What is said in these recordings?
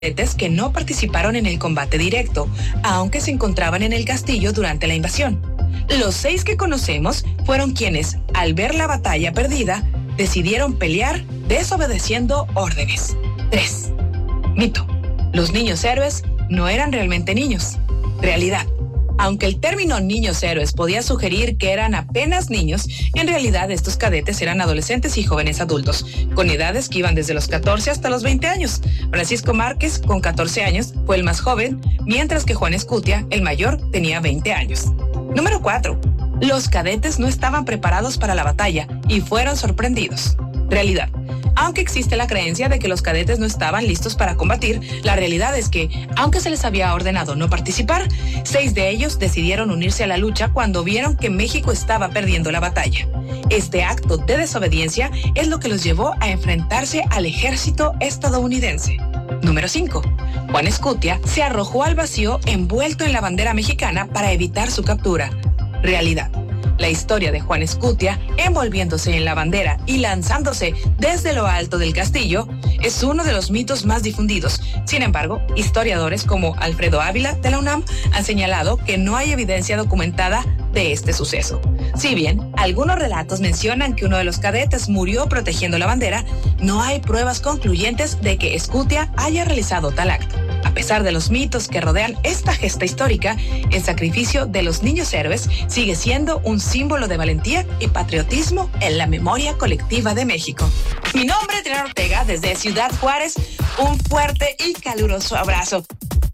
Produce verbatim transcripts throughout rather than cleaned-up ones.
cadetes que no participaron en el combate directo, aunque se encontraban en el castillo durante la invasión. Los seis que conocemos fueron quienes, al ver la batalla perdida, decidieron pelear desobedeciendo órdenes. tres. Mito. Los niños héroes no eran realmente niños. Realidad. Aunque el término niños héroes podía sugerir que eran apenas niños, en realidad estos cadetes eran adolescentes y jóvenes adultos, con edades que iban desde los catorce hasta los veinte años. Francisco Márquez, con catorce años, fue el más joven, mientras que Juan Escutia, el mayor, tenía veinte años. Número cuatro. Los cadetes no estaban preparados para la batalla y fueron sorprendidos. Realidad. Aunque existe la creencia de que los cadetes no estaban listos para combatir, la realidad es que, aunque se les había ordenado no participar, seis de ellos decidieron unirse a la lucha cuando vieron que México estaba perdiendo la batalla. Este acto de desobediencia es lo que los llevó a enfrentarse al ejército estadounidense. Número cinco. Juan Escutia se arrojó al vacío envuelto en la bandera mexicana para evitar su captura. Realidad. La historia de Juan Escutia, envolviéndose en la bandera y lanzándose desde lo alto del castillo, es uno de los mitos más difundidos. Sin embargo, historiadores como Alfredo Ávila de la UNAM han señalado que no hay evidencia documentada de este suceso. Si bien algunos relatos mencionan que uno de los cadetes murió protegiendo la bandera, no hay pruebas concluyentes de que Escutia haya realizado tal acto. A pesar de los mitos que rodean esta gesta histórica, el sacrificio de los niños héroes sigue siendo un símbolo de valentía y patriotismo en la memoria colectiva de México. Mi nombre es Triana Ortega, desde Ciudad Juárez. Un fuerte y caluroso abrazo.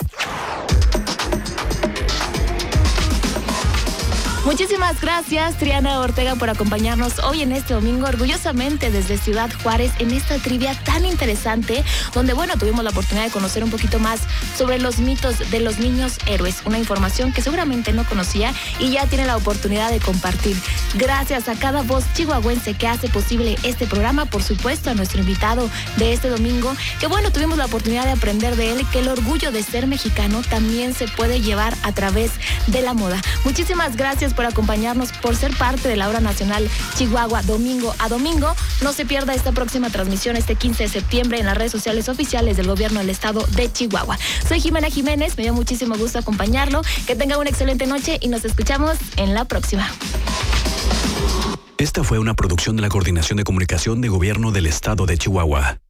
Muchísimas gracias, Triana Ortega, por acompañarnos hoy en este domingo, orgullosamente desde Ciudad Juárez, en esta trivia tan interesante, donde, bueno, tuvimos la oportunidad de conocer un poquito más sobre los mitos de los niños héroes, una información que seguramente no conocía y ya tiene la oportunidad de compartir. Gracias a cada voz chihuahuense que hace posible este programa, por supuesto a nuestro invitado de este domingo, que, bueno, tuvimos la oportunidad de aprender de él que el orgullo de ser mexicano también se puede llevar a través de la moda. Muchísimas gracias por acompañarnos, por ser parte de la Hora Nacional Chihuahua, domingo a domingo. No se pierda esta próxima transmisión este quince de septiembre en las redes sociales oficiales del gobierno del estado de Chihuahua. Soy Jimena Jiménez, me dio muchísimo gusto acompañarlo. Que tenga una excelente noche y nos escuchamos en la próxima. Esta fue una producción de la Coordinación de Comunicación de Gobierno del Estado de Chihuahua.